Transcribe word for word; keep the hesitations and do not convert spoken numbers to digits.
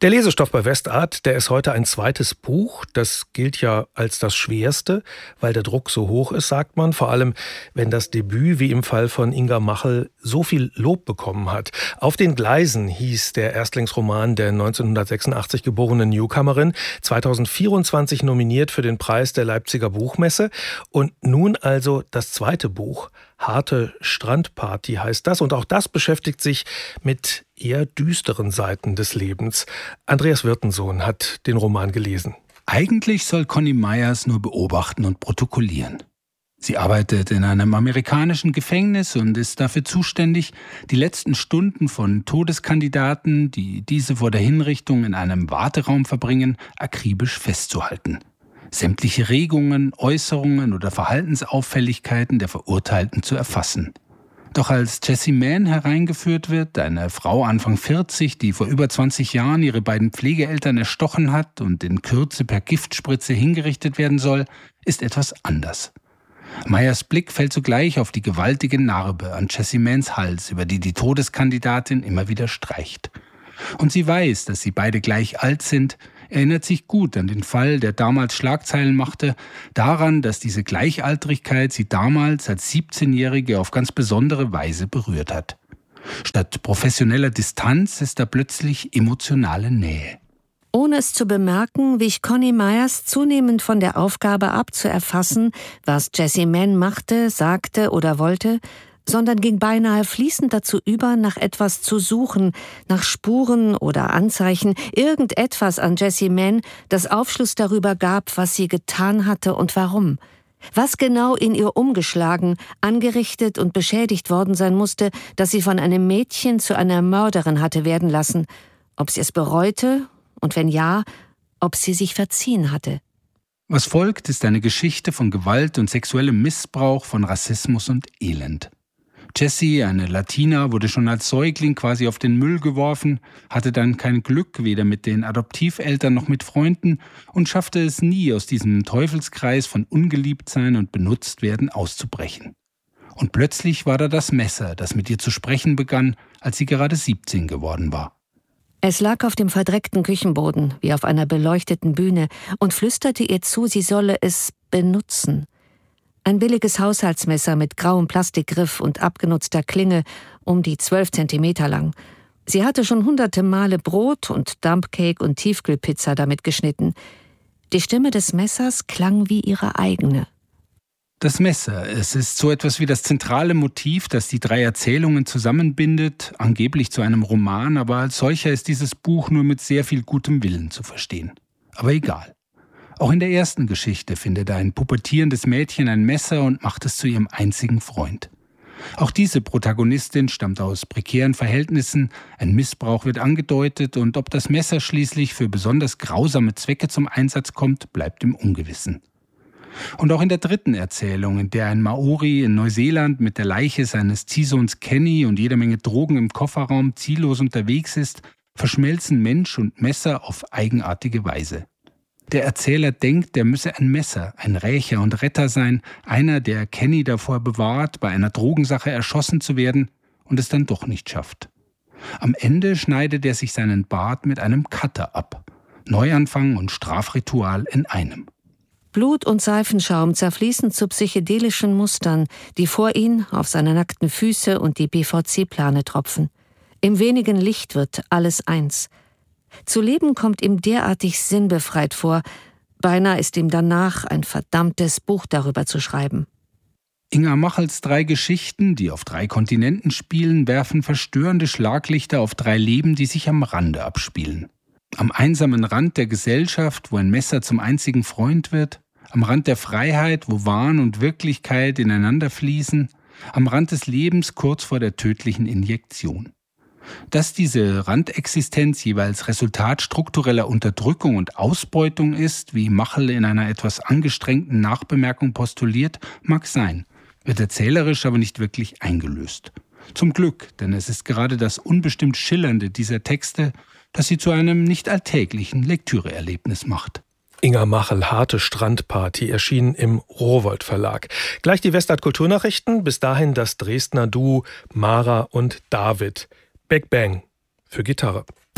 Der Lesestoff bei Westart, der ist heute ein zweites Buch. Das gilt ja als das schwerste, weil der Druck so hoch ist, sagt man. Vor allem, wenn das Debüt, wie im Fall von Inga Machel, so viel Lob bekommen hat. Auf den Gleisen hieß der Erstlingsroman der neunzehnhundertsechsundachtzig geborenen Newcomerin, zweitausendvierundzwanzig nominiert für den Preis der Leipziger Buchmesse. Und nun also das zweite Buch. Harte Strandparty heißt das. Und auch das beschäftigt sich mit eher düsteren Seiten des Lebens. Andreas Wirtensohn hat den Roman gelesen. Eigentlich soll Connie Myers nur beobachten und protokollieren. Sie arbeitet in einem amerikanischen Gefängnis und ist dafür zuständig, die letzten Stunden von Todeskandidaten, die diese vor der Hinrichtung in einem Warteraum verbringen, akribisch festzuhalten. Sämtliche Regungen, Äußerungen oder Verhaltensauffälligkeiten der Verurteilten zu erfassen. Doch als Jessie Mann hereingeführt wird, eine Frau Anfang vierzig, die vor über zwanzig Jahren ihre beiden Pflegeeltern erstochen hat und in Kürze per Giftspritze hingerichtet werden soll, ist etwas anders. Myers Blick fällt sogleich auf die gewaltige Narbe an Jessie Manns Hals, über die die Todeskandidatin immer wieder streicht. Und sie weiß, dass sie beide gleich alt sind, erinnert sich gut an den Fall, der damals Schlagzeilen machte, daran, dass diese Gleichaltrigkeit sie damals als siebzehnjährige auf ganz besondere Weise berührt hat. Statt professioneller Distanz ist da plötzlich emotionale Nähe. Ohne es zu bemerken, wich Connie Myers zunehmend von der Aufgabe ab, zu erfassen, was Jessie Mann machte, sagte oder wollte, sondern ging beinahe fließend dazu über, nach etwas zu suchen, nach Spuren oder Anzeichen, irgendetwas an Jessie Mann, das Aufschluss darüber gab, was sie getan hatte und warum. Was genau in ihr umgeschlagen, angerichtet und beschädigt worden sein musste, dass sie von einem Mädchen zu einer Mörderin hatte werden lassen, ob sie es bereute und wenn ja, ob sie sich verziehen hatte. Was folgt, ist eine Geschichte von Gewalt und sexuellem Missbrauch, von Rassismus und Elend. Jessie, eine Latina, wurde schon als Säugling quasi auf den Müll geworfen, hatte dann kein Glück, weder mit den Adoptiveltern noch mit Freunden und schaffte es nie, aus diesem Teufelskreis von Ungeliebtsein und Benutztwerden auszubrechen. Und plötzlich war da das Messer, das mit ihr zu sprechen begann, als sie gerade siebzehn geworden war. Es lag auf dem verdreckten Küchenboden, wie auf einer beleuchteten Bühne, und flüsterte ihr zu, sie solle es benutzen. Ein billiges Haushaltsmesser mit grauem Plastikgriff und abgenutzter Klinge, um die zwölf Zentimeter lang. Sie hatte schon hunderte Male Brot und Dumpcake und Tiefkühlpizza damit geschnitten. Die Stimme des Messers klang wie ihre eigene. Das Messer, es ist so etwas wie das zentrale Motiv, das die drei Erzählungen zusammenbindet, angeblich zu einem Roman, aber als solcher ist dieses Buch nur mit sehr viel gutem Willen zu verstehen. Aber egal. Auch in der ersten Geschichte findet ein pubertierendes Mädchen ein Messer und macht es zu ihrem einzigen Freund. Auch diese Protagonistin stammt aus prekären Verhältnissen, ein Missbrauch wird angedeutet und ob das Messer schließlich für besonders grausame Zwecke zum Einsatz kommt, bleibt im Ungewissen. Und auch in der dritten Erzählung, in der ein Maori in Neuseeland mit der Leiche seines Ziehsohns Kenny und jeder Menge Drogen im Kofferraum ziellos unterwegs ist, verschmelzen Mensch und Messer auf eigenartige Weise. Der Erzähler denkt, er müsse ein Messer, ein Rächer und Retter sein, einer, der Kenny davor bewahrt, bei einer Drogensache erschossen zu werden und es dann doch nicht schafft. Am Ende schneidet er sich seinen Bart mit einem Cutter ab. Neuanfang und Strafritual in einem. Blut und Seifenschaum zerfließen zu psychedelischen Mustern, die vor ihn auf seine nackten Füße und die P V C-Plane tropfen. Im wenigen Licht wird alles eins. Zu leben kommt ihm derartig sinnbefreit vor, beinahe ist ihm danach, ein verdammtes Buch darüber zu schreiben. Inga Machels drei Geschichten, die auf drei Kontinenten spielen, werfen verstörende Schlaglichter auf drei Leben, die sich am Rande abspielen. Am einsamen Rand der Gesellschaft, wo ein Messer zum einzigen Freund wird, am Rand der Freiheit, wo Wahn und Wirklichkeit ineinander fließen, am Rand des Lebens kurz vor der tödlichen Injektion. Dass diese Randexistenz jeweils Resultat struktureller Unterdrückung und Ausbeutung ist, wie Machel in einer etwas angestrengten Nachbemerkung postuliert, mag sein, wird erzählerisch aber nicht wirklich eingelöst. Zum Glück, denn es ist gerade das unbestimmt Schillernde dieser Texte, das sie zu einem nicht alltäglichen Lektüreerlebnis macht. Inga Machel, Harte Strandparty, erschienen im Rowohlt Verlag. Gleich die Westart Kulturnachrichten, bis dahin das Dresdner Duo Mara und David. Big Bang für Gitarre.